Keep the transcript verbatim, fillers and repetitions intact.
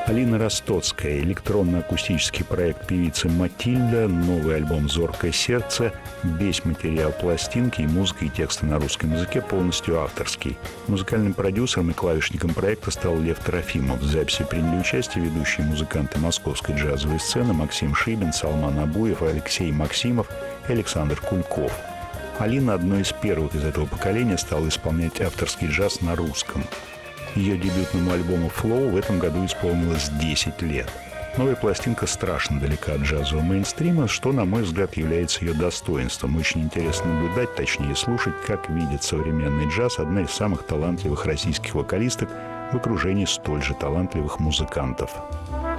Алина Ростоцкая, электронно-акустический проект певицы Матильда, новый альбом «Зоркое сердце», весь материал пластинки и музыка и тексты на русском языке полностью авторский. Музыкальным продюсером и клавишником проекта стал Лев Трофимов. В записи приняли участие ведущие музыканты московской джазовой сцены Максим Шибин, Салман Абуев, Алексей Максимов и Александр Кульков. Алина одной из первых из этого поколения стала исполнять авторский джаз на русском. Ее дебютному альбому «Flow» в этом году исполнилось десять лет. Новая пластинка страшно далека от джазового мейнстрима, что, на мой взгляд, является ее достоинством. Очень интересно наблюдать, точнее слушать, как видит современный джаз одна из самых талантливых российских вокалисток в окружении столь же талантливых музыкантов.